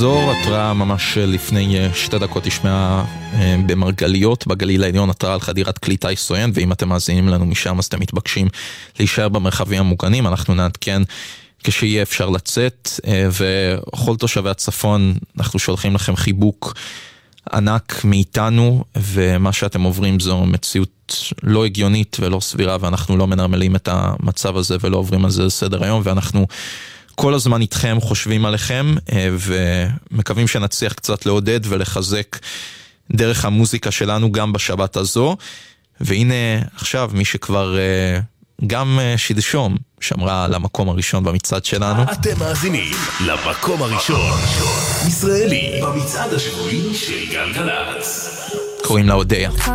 זו התראה ממש לפני 2 דקות תשמעה במרגליות, בגליל העליון, התראה על חדירת כלי טיס סואן, ואם אתם מאזינים לנו משם אז אתם מתבקשים להישאר במרחבים המוגנים, אנחנו נעדכן כשיהיה אפשר לצאת, וכל תושבי הצפון אנחנו שולחים לכם חיבוק ענק מאיתנו, ומה שאתם עוברים זו מציאות לא הגיונית ולא סבירה, ואנחנו לא מנרמלים את המצב הזה ולא עוברים על זה לסדר היום, ואנחנו כל הזמן איתכם, חושבים עליכם, ומקווים שנצליח קצת לעודד ולחזק דרך המוזיקה שלנו גם בשבת הזו. והנה עכשיו מי שכבר גם שלשום שמרה על המקום הראשון במצעד שלנו. אתם מאזינים למקום הראשון ישראלי במצעד השבועי של גלגלצ. קוראים לה אודיה.